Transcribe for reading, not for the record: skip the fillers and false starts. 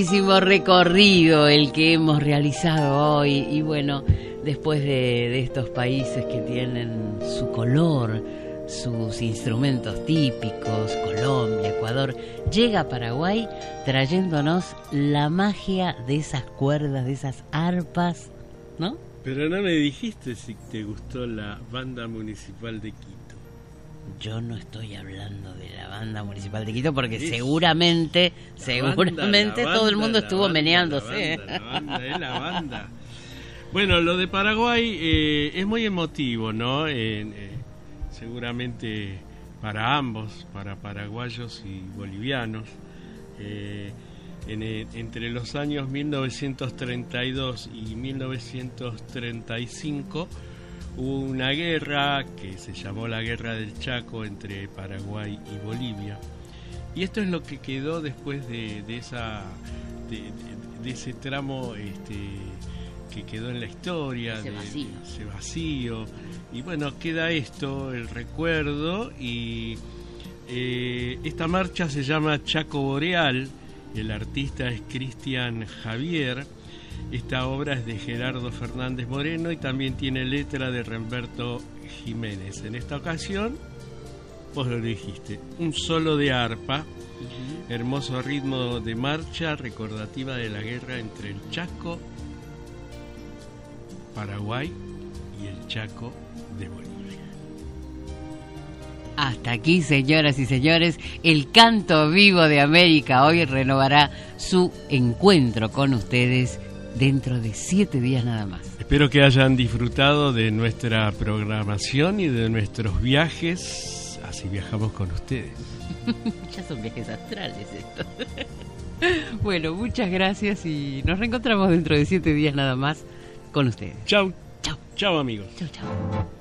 Recorrido el que hemos realizado hoy, y bueno, después de estos países que tienen su color, sus instrumentos típicos, Colombia, Ecuador, llega Paraguay trayéndonos la magia de esas cuerdas, de esas arpas, ¿no? Pero no me dijiste si te gustó la banda municipal de Quito. Yo no estoy hablando de la banda municipal de Quito porque seguramente todo el mundo estuvo meneándose. La banda. Bueno, lo de Paraguay es muy emotivo, ¿no? Seguramente para ambos, para paraguayos y bolivianos. Entre los años 1932 y 1935 hubo una guerra que se llamó la Guerra del Chaco entre Paraguay y Bolivia, y esto es lo que quedó después de ese tramo que quedó en la historia, ese vacío, y bueno, queda esto, el recuerdo, y esta marcha se llama Chaco Boreal, el artista es Cristian Javier. Esta obra es de Gerardo Fernández Moreno y también tiene letra de Remberto Jiménez. En esta ocasión, vos lo dijiste, un solo de arpa, hermoso ritmo de marcha recordativa de la guerra entre el Chaco, Paraguay y el Chaco de Bolivia. Hasta aquí, señoras y señores, el Canto Vivo de América hoy renovará su encuentro con ustedes dentro de 7 días nada más. Espero que hayan disfrutado de nuestra programación y de nuestros viajes, así viajamos con ustedes. Ya son viajes astrales estos. Bueno, muchas gracias y nos reencontramos dentro de 7 días nada más con ustedes. Chau. Chau. Chau, amigos. Chau, chau.